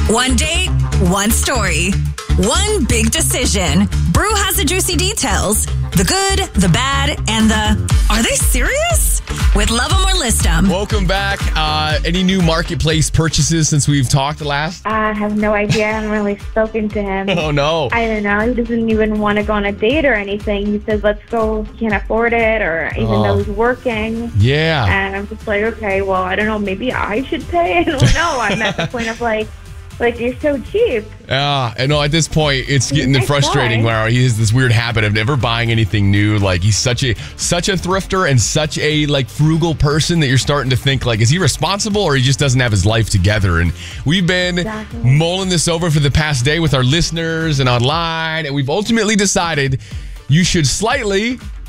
One date, one story, one big decision. Brew has the juicy details. The good, the bad, and the are they serious? With Love 'Em or List 'Em. Welcome back. Any new marketplace purchases since we've talked last? I have no idea. I haven't really spoken to him. Oh, no. I don't know. He doesn't even want to go on a date or anything. He says, let's go. He can't afford it, or even though he's working. Yeah. And I'm just like, okay, well, I don't know. Maybe I should pay. I don't know. I'm at the point of like, you're so cheap. I know at this point, it's getting Nice frustrating guy. where he has this weird habit of never buying anything new. Like, he's such a thrifter and such a, like, frugal person that you're starting to think, like, is he responsible or he just doesn't have his life together? And we've been mulling this over for the past day with our listeners and online, and we've ultimately decided you should slightly